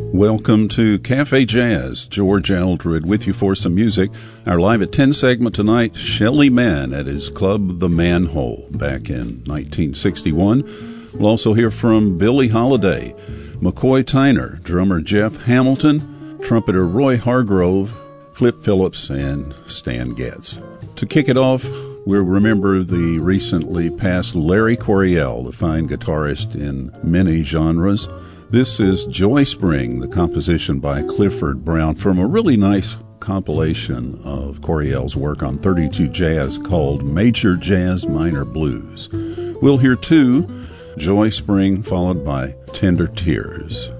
Welcome to Cafe Jazz. George Eldred with you for some music. Our Live at 10 segment tonight, Shelly Manne at his club The Manhole back in 1961. We'll also hear from Billie Holiday, McCoy Tyner, drummer Jeff Hamilton, trumpeter Roy Hargrove, Flip Phillips, and Stan Getz. To kick it off, we'll remember the recently passed Larry Coryell, the fine guitarist in many genres. This is Joy Spring, the composition by Clifford Brown from a really nice compilation of Coryell's work on 32 Jazz called Major Jazz Minor Blues. We'll hear two, Joy Spring followed by Tender Tears.